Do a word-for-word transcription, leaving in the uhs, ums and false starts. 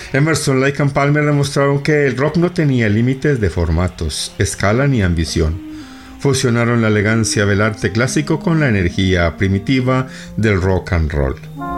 Emerson, Lake and Palmer demostraron que el rock no tenía límites de formatos, escala ni ambición. Fusionaron la elegancia del arte clásico con la energía primitiva del rock and roll.